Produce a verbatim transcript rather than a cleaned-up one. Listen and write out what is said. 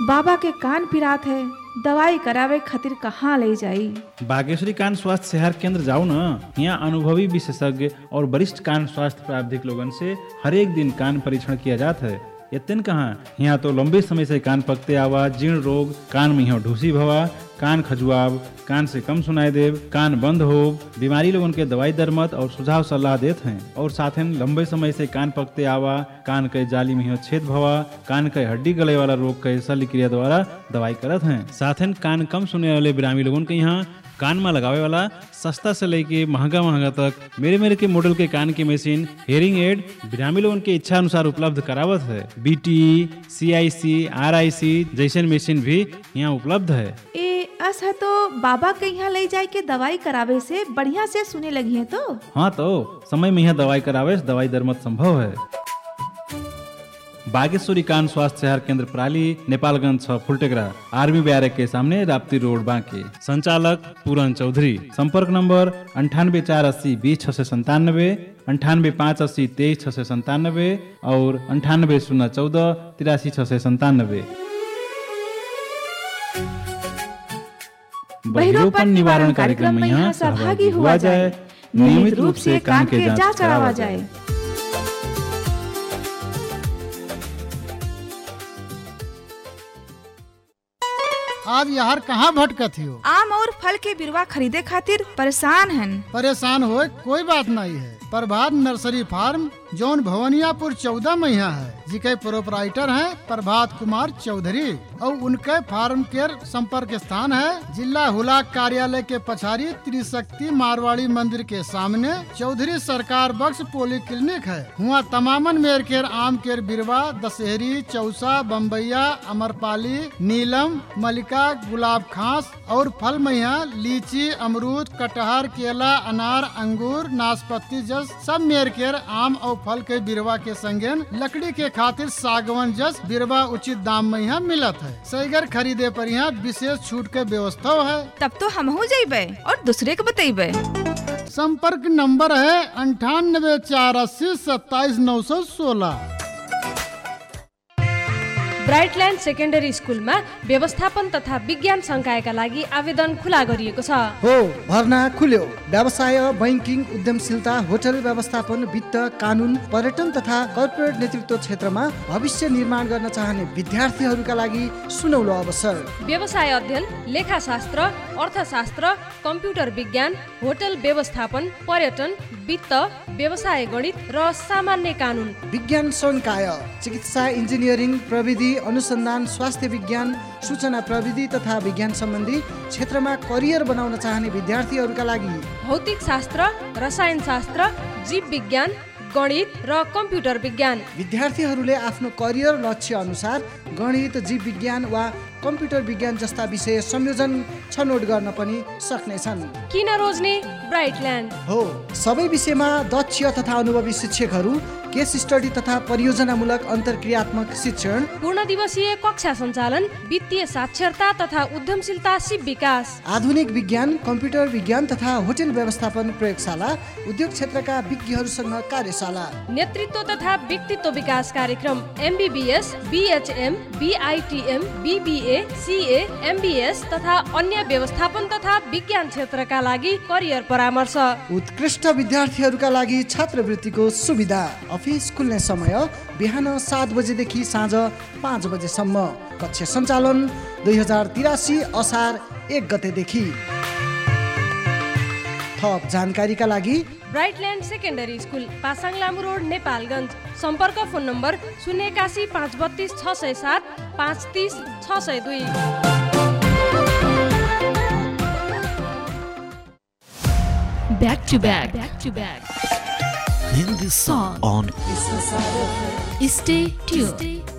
बाबा के कान पिरात है, दवाई करावे खातिर कहाँ ले जाई? बागेश्वरी कान स्वास्थ्य सेहत केंद्र जाओ न। यहाँ अनुभवी विशेषज्ञ और वरिष्ठ कान स्वास्थ्य प्रावधिक लोगन से हर एक दिन कान परीक्षण किया जाता है। इतन कहाँ, यहाँ तो लंबे समय से कान पकते आवा, जीर्ण रोग, कान में ढूसी भवा, कान खजुआब, कान से कम सुनाई देव, कान बंद हो, बीमारी लोगन के दवाई दरमत और सुझाव सलाह देते हैं। और साथ ही लंबे समय से कान पकते आवा, कान के जाली में छेद भवा, कान के हड्डी गले वाला रोग के शल्य क्रिया द्वारा दवाई करत हैं। साथ ही कान कम सुने वाले बिरामी लोगन के यहाँ कान में लगावे वाला सस्ता से लेके महंगा महंगा तक मेरे मेरे के मॉडल के कान की मशीन हेयरिंग एड बिरामी लोगन के इच्छा अनुसार उपलब्ध करावत है। बीटी, सीआईसी, आरआईसी जैसे मशीन भी यहाँ उपलब्ध है। ए अस है तो बाबा के यहाँ ले जाए के दवाई करावे से बढ़िया से सुने लगी है तो? हाँ तो समय में यहाँ दवाई करावे से दवाई दरमत संभव है। बागेश्वरी कान स्वास्थ्य सेहत केंद्र प्राली, नेपालगंज छ फुलटेकरा, आर्मी बैरक के सामने, राप्ती रोड, बांके। संचालक पूरन चौधरी। संपर्क नंबर अंठानबे चार अस्सी बीस छह सौ संतानबे, अंठानबे पाँच अस्सी तेईस छह सौ संतानबे और अंठानबे शून्य चौदह तिरासी छह सौ संतानबे। बहिरोपन निवारण कार्यक्रम में यहाँ सहभागी हुआ जाए, नियमित रूप से कान के जांच करावा जाए। आज यार कहाँ भटकत हो? आम और फल के बिरवा खरीदे खातिर परेशान हन। परेशान हो कोई बात नहीं है। प्रभात नर्सरी फार्म जौन भवनियापुर चौदह में है, जिके प्रोपराइटर हैं प्रभात कुमार चौधरी और उनके फार्म के संपर्क स्थान है जिला हुलाक कार्यालय के पछाड़ी त्रिशक्ति मारवाड़ी मंदिर के सामने चौधरी सरकार बख्श पोली क्लिनिक है। हुआ तमामन मेर केर आम केर बिरवा, दशहरी, चौसा, बम्बैया, अमरपाली, नीलम, मलिका, गुलाब खास और फल मैया लीची, अमरूद, कटहर, केला, अनार, अंगूर, नाशपाती जस सब मेर केर आम और फल के बिरवा के संगेन लकड़ी के खातिर सागवन जस बिरवा उचित दाम में यहाँ मिलत है। सहीगर खरीदे पर यहाँ विशेष छूट के व्यवस्था है। तब तो हम हो जाइबे और दूसरे को बताइबे। संपर्क नंबर है अंठानबे चार अस्सी सत्ताईस नौ सौ सोलह। ब्राइटल्यान्ड सेकेन्डरी स्कुलमा व्यवस्थापन तथा विज्ञान संकायका लागि आवेदन खुला गरिएको छ। हो, भर्ना खुल्यो। व्यवसाय, बैंकिङ, उद्यमशीलता, होटल व्यवस्थापन, वित्त, कानुन, पर्यटन तथा कर्पोरेट नेतृत्व क्षेत्रमा भविष्य निर्माण गर्न चाहने विद्यार्थीहरूका लागि सुनौलो अवसर। व्यवसाय अध्ययन, लेखाशास्त्र, अर्थशास्त्र, कम्प्युटर विज्ञान, होटल व्यवस्थापन, पर्यटन, वित्त, व्यवसाय गणित र सामान्य कानुन। विज्ञान संकाय, चिकित्सा, इन्जिनियरिङ, प्रविधि, अनुसन्धान, स्वास्थ्य विज्ञान, सूचना प्रविधि तथा विज्ञान सम्बन्धी क्षेत्रमा करियर बनाउन चाहने विद्यार्थीहरूका लागि भौतिक शास्त्र, रसायन शास्त्र, जीव विज्ञान, गणित र कम्प्युटर विज्ञान। विद्यार्थीहरूले आफ्नो करियर लक्ष्य अनुसार गणित, जीव विज्ञान वा कम्प्युटर विज्ञान जस्ता विषय संयोजन छनौट गर्न पनि सक्नेछन्। किन रोज्ने? ब्राइटल्यान्ड हो, सबै विषयमा दक्ष तथा अनुभवी शिक्षकहरू, केस स्टडी तथा परियोजनामूलक अन्तर्क्रियात्मक शिक्षण, पूर्ण दिवसीय कक्षा सञ्चालन, वित्तीय साक्षरता तथा उद्यमशीलता सिप विकास, आधुनिक विज्ञान, कम्प्युटर विज्ञान तथा होटल व्यवस्थापन प्रयोगशाला, उद्योग क्षेत्रका विज्ञहरूसँग कार्यशाला, नेतृत्व तथा व्यक्तित्व विकास कार्यक्रम, MBBS, BHM, बीआईटीएम, BBA, CA, MBS तथा अन्य व्यवस्थापन तथा विज्ञान क्षेत्रका लागि करियर परामर्श। उत्कृष्ट विद्यार्थीहरूका लागि छात्रवृत्तिको सुविधा। अफिस खुल्ने समय बिहान सात बजेदेखि साँझ पाँच बजेसम्म। कक्षा सञ्चालन दुई हजार तिरासी असार एक गतेदेखि। थप जानकारीका लागि ब्राइटल्यान्ड secondary school, Pasang Lamu road, Nepalgunj. सम्पर्क फोन नम्बर शून्य एकासी पाँच बत्तिस छ सय सात पाँच तिस छ सय दुई। Back to back, back to back. Hindi song on Stay tuned.